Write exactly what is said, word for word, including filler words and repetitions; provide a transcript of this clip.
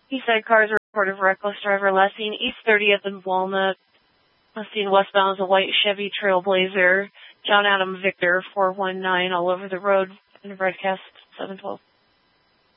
Eastside cars reported reckless driver last seen East thirtieth and Walnut. Last seen westbound is a white Chevy Trailblazer. John Adam Victor four one nine all over the road in the broadcast seven twelve.